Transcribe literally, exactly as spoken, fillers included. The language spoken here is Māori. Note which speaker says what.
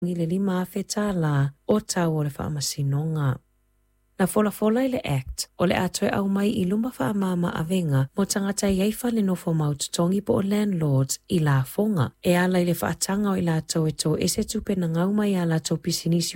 Speaker 1: le lima feta la o tau o le whaamasinonga. Na fola fola i le act, o le atoe au mai i lumba whaamama avenga mo tangata iaifa le nofo maututongi po o landlords i la fonga. E ala i le whaatanga o i la tau e tō ese tupe na ngau mai a la tau pisinisi